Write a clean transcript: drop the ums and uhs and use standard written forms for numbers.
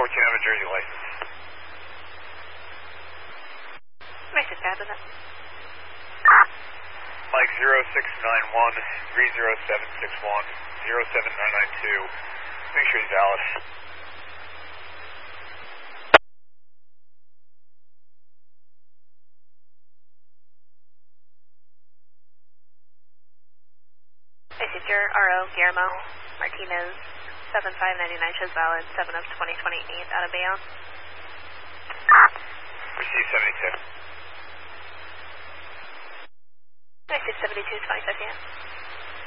14, I have a Jersey license. Message pad with it. Mike 0691 30761 07992. Make sure he's valid. Message your RO, Guillermo Martinez, 7599 shows valid, 7 of 2028 out of bounds. Receive 72. Message 72, 25 PM.